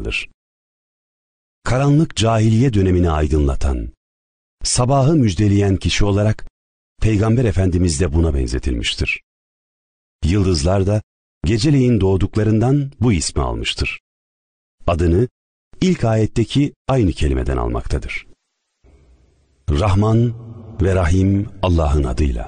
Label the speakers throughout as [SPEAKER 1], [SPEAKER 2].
[SPEAKER 1] anılır. Karanlık cahiliye dönemini aydınlatan, sabahı müjdeleyen kişi olarak Peygamber Efendimiz de buna benzetilmiştir. Yıldızlar da geceleyin doğduklarından bu ismi almıştır. Adını ilk ayetteki aynı kelimeden almaktadır. Rahman ve Rahim Allah'ın adıyla.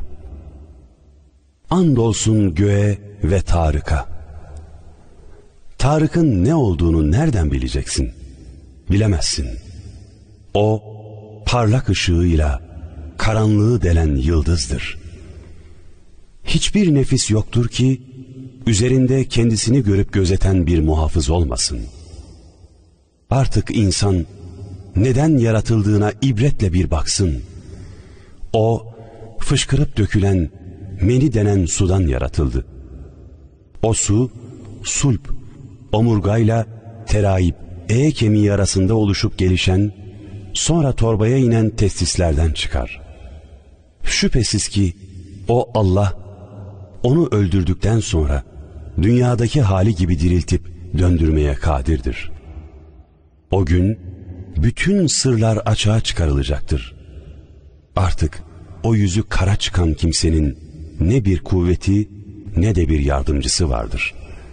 [SPEAKER 1] Andolsun göğe ve Tarık'a. Tarık'ın ne olduğunu nereden bileceksin? Bilemezsin. O, parlak ışığıyla karanlığı delen yıldızdır. Hiçbir nefis yoktur ki, üzerinde kendisini görüp gözeten bir muhafız olmasın. Artık insan, neden yaratıldığına ibretle bir baksın. O, fışkırıp dökülen, meni denen sudan yaratıldı. O su, sulp, omurgayla teraip, kemiği arasında oluşup gelişen, sonra torbaya inen testislerden çıkar. Şüphesiz ki o Allah, onu öldürdükten sonra dünyadaki hali gibi diriltip döndürmeye kadirdir. O gün bütün sırlar açığa çıkarılacaktır. Artık o yüzü kara çıkan kimsenin ne bir kuvveti ne de bir yardımcısı vardır.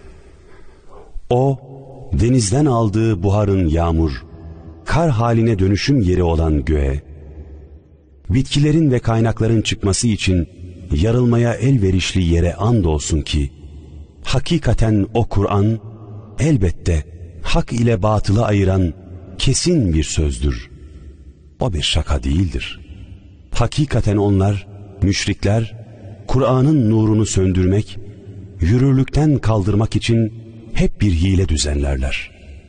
[SPEAKER 1] O, denizden aldığı buharın yağmur, kar haline dönüşüm yeri olan göğe, bitkilerin ve kaynakların çıkması için yarılmaya elverişli yere andolsun ki, hakikaten o Kur'an, elbette hak ile batılı ayıran kesin bir sözdür. O bir şaka değildir. Hakikaten onlar, müşrikler, Kur'an'ın nurunu söndürmek, yürürlükten kaldırmak için hep bir hile düzenlerler.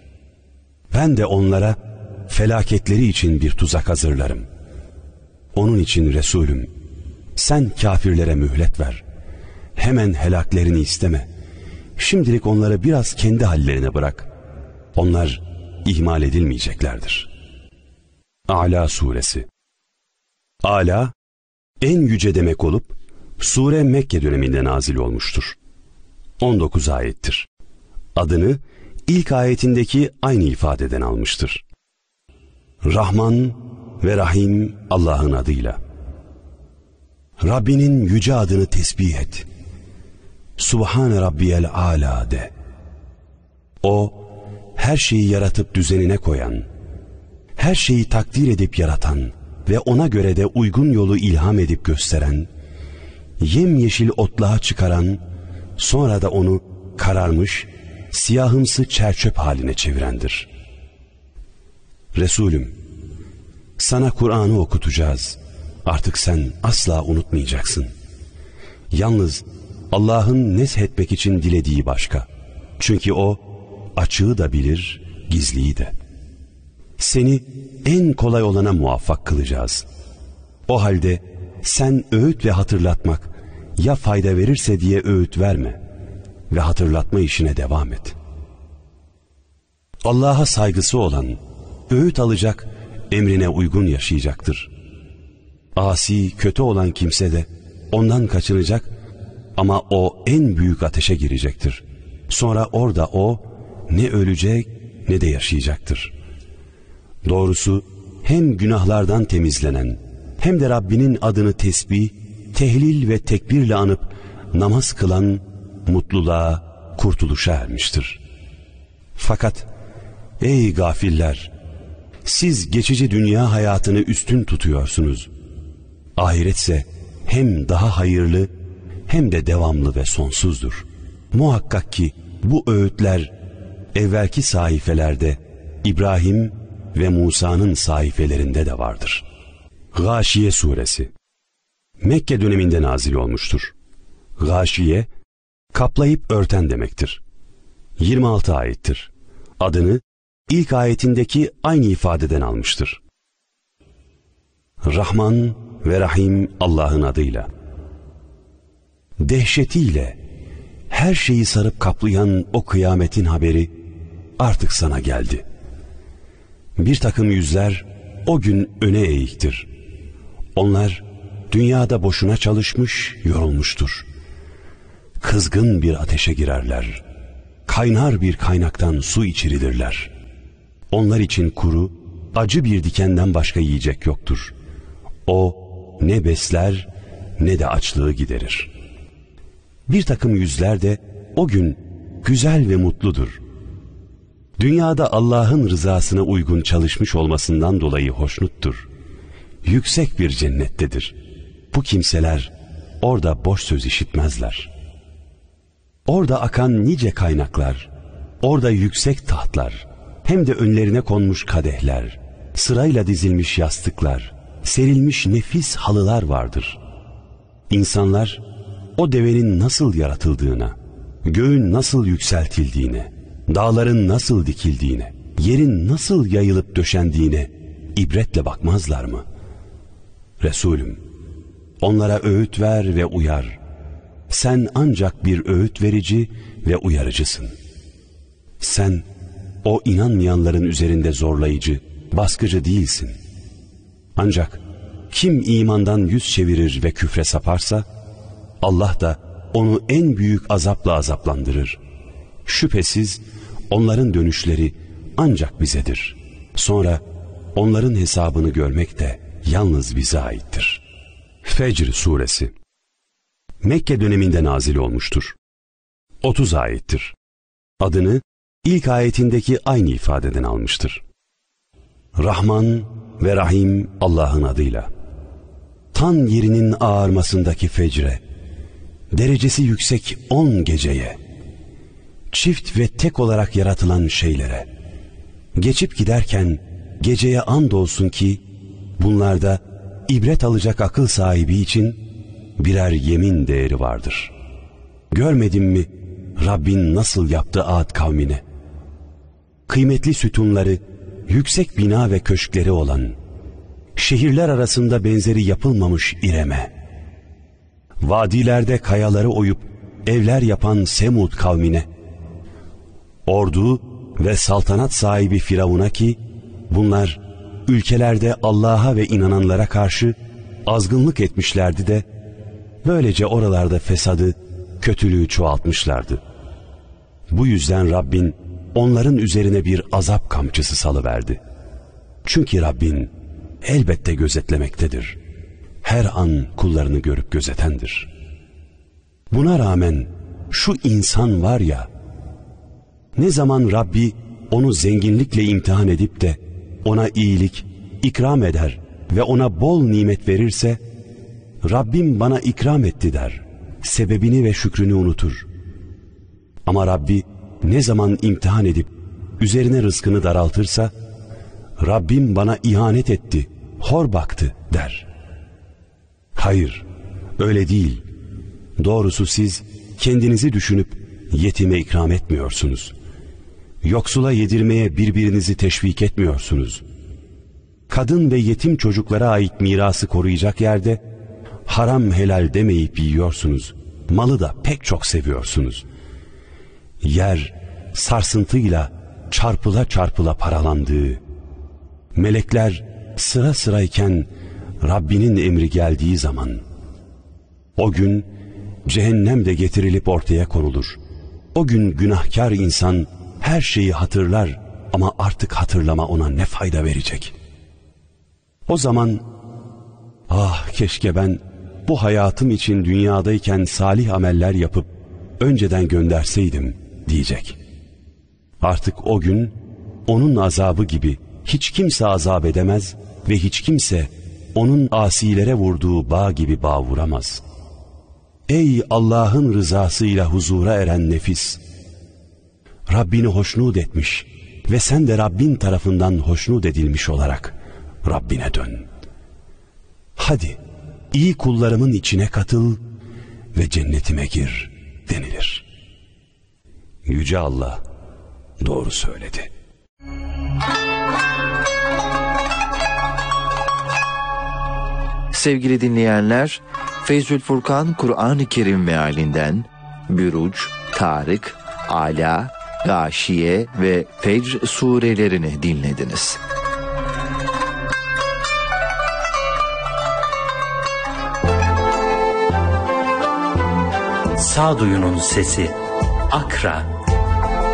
[SPEAKER 1] Ben de onlara felaketleri için bir tuzak hazırlarım. Onun için Resulüm, sen kafirlere mühlet ver. Hemen helaklerini isteme. Şimdilik onları biraz kendi hallerine bırak. Onlar ihmal edilmeyeceklerdir. A'la Suresi. A'la, en yüce demek olup, Sure Mekke döneminde nazil olmuştur. 19 ayettir. Adını ilk ayetindeki aynı ifadeden almıştır. Rahman ve Rahim Allah'ın adıyla. Rabbinin yüce adını tesbih et. Subhane Rabbiyel Âlâ de. O, her şeyi yaratıp düzenine koyan, her şeyi takdir edip yaratan ve ona göre de uygun yolu ilham edip gösteren, yemyeşil otluğa çıkaran, sonra da onu kararmış, siyahımsı çerçöp haline çevirendir. Resulüm, sana Kur'an'ı okutacağız. Artık sen asla unutmayacaksın. Yalnız Allah'ın neshetmek için dilediği başka. Çünkü O, açığı da bilir, gizliyi de. Seni en kolay olana muvaffak kılacağız. O halde sen öğüt ve hatırlatmak, ya fayda verirse diye öğüt verme ve hatırlatma işine devam et. Allah'a saygısı olan, öğüt alacak, emrine uygun yaşayacaktır. Asi, kötü olan kimse de ondan kaçınacak ama o en büyük ateşe girecektir. Sonra orada o ne ölecek ne de yaşayacaktır. Doğrusu hem günahlardan temizlenen hem de Rabbinin adını tesbih, tehlil ve tekbirle anıp namaz kılan mutluluğa, kurtuluşa ermiştir. Fakat ey gafiller, siz geçici dünya hayatını üstün tutuyorsunuz. Ahiretse hem daha hayırlı hem de devamlı ve sonsuzdur. Muhakkak ki bu öğütler evvelki sahifelerde İbrahim ve Musa'nın sahifelerinde de vardır. Gâşiye Suresi Mekke döneminde nazil olmuştur. Gâşiye, kaplayıp örten demektir. 26 ayettir. Adını ilk ayetindeki aynı ifadeden almıştır. Rahman ve Rahim Allah'ın adıyla. Dehşetiyle her şeyi sarıp kaplayan o kıyametin haberi artık sana geldi. Bir takım yüzler o gün öne eğiktir. Onlar dünyada boşuna çalışmış, yorulmuştur. Kızgın bir ateşe girerler. Kaynar bir kaynaktan su içirilirler. Onlar için kuru, acı bir dikenden başka yiyecek yoktur. O ne besler ne de açlığı giderir. Bir takım yüzler de o gün güzel ve mutludur. Dünyada Allah'ın rızasına uygun çalışmış olmasından dolayı hoşnuttur. Yüksek bir cennettedir. Bu kimseler orada boş söz işitmezler. Orada akan nice kaynaklar, orada yüksek tahtlar, hem de önlerine konmuş kadehler, sırayla dizilmiş yastıklar, serilmiş nefis halılar vardır. İnsanlar o devenin nasıl yaratıldığına, göğün nasıl yükseltildiğine, dağların nasıl dikildiğine, yerin nasıl yayılıp döşendiğine ibretle bakmazlar mı? Resulüm, onlara öğüt ver ve uyar. Sen ancak bir öğüt verici ve uyarıcısın. Sen o inanmayanların üzerinde zorlayıcı, baskıcı değilsin. Ancak kim imandan yüz çevirir ve küfre saparsa, Allah da onu en büyük azapla azaplandırır. Şüphesiz onların dönüşleri ancak bizedir. Sonra onların hesabını görmek de yalnız bize aittir. Fecr Suresi Mekke döneminde nazil olmuştur. 30 ayettir. Adını ilk ayetindeki aynı ifadeden almıştır. Rahman ve Rahim Allah'ın adıyla. Tan yerinin ağarmasındaki fecre, derecesi yüksek 10 geceye, çift ve tek olarak yaratılan şeylere, geçip giderken geceye andolsun ki bunlarda ibret alacak akıl sahibi için birer yemin değeri vardır. Görmedin mi Rabbin nasıl yaptı Ad kavmine? Kıymetli sütunları, yüksek bina ve köşkleri olan, şehirler arasında benzeri yapılmamış İrem'e, vadilerde kayaları oyup evler yapan Semud kavmine, ordu ve saltanat sahibi Firavun'a ki bunlar ülkelerde Allah'a ve inananlara karşı azgınlık etmişlerdi de böylece oralarda fesadı, kötülüğü çoğaltmışlardı. Bu yüzden Rabbin onların üzerine bir azap kamçısı salıverdi. Çünkü Rabbin elbette gözetlemektedir. Her an kullarını görüp gözetendir. Buna rağmen şu insan var ya, ne zaman Rabbi onu zenginlikle imtihan edip de ona iyilik, ikram eder ve ona bol nimet verirse, Rabbim bana ikram etti der, sebebini ve şükrünü unutur. Ama Rabbi ne zaman imtihan edip üzerine rızkını daraltırsa, Rabbim bana ihanet etti, hor baktı der. Hayır, öyle değil. Doğrusu siz kendinizi düşünüp yetime ikram etmiyorsunuz. Yoksula yedirmeye birbirinizi teşvik etmiyorsunuz. Kadın ve yetim çocuklara ait mirası koruyacak yerde haram helal demeyip yiyorsunuz. Malı da pek çok seviyorsunuz. Yer sarsıntıyla çarpıla çarpıla paralandığı, melekler sıra sırayken Rabbinin emri geldiği zaman, o gün cehennem de getirilip ortaya konulur. O gün günahkar insan her şeyi hatırlar ama artık hatırlama ona ne fayda verecek? O zaman, ah keşke ben bu hayatım için dünyadayken salih ameller yapıp önceden gönderseydim diyecek. Artık o gün onun azabı gibi hiç kimse azap edemez ve hiç kimse onun asilere vurduğu bağ gibi bağ vuramaz. Ey Allah'ın rızasıyla huzura eren nefis! Rabbini hoşnut etmiş ve sen de Rabbin tarafından hoşnut edilmiş olarak Rabbine dön. Hadi iyi kullarımın içine katıl ve cennetime gir denilir. Yüce Allah doğru söyledi.
[SPEAKER 2] Sevgili dinleyenler, Feyzül Furkan Kur'an-ı Kerim mealinden Büruc, Tarık, Ala, Gâşiye ve Fecr surelerini dinlediniz.
[SPEAKER 3] Sağduyunun sesi Akra